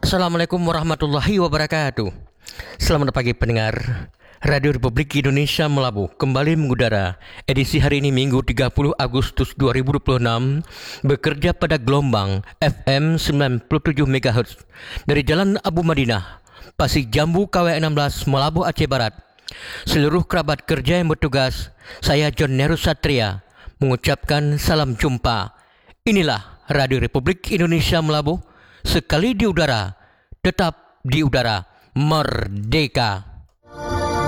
Assalamualaikum warahmatullahi wabarakatuh. Selamat pagi pendengar Radio Republik Indonesia Melabuh kembali mengudara. Edisi hari ini Minggu 30 Agustus 2026 bekerja pada gelombang FM 97 MHz dari Jalan Abu Madinah, Pasig Jambu KW16 Melabuh Aceh Barat. Seluruh kerabat kerja yang bertugas, saya John Neru Satria mengucapkan salam jumpa. Inilah Radio Republik Indonesia Melabuh, sekali di udara, tetap di udara, merdeka.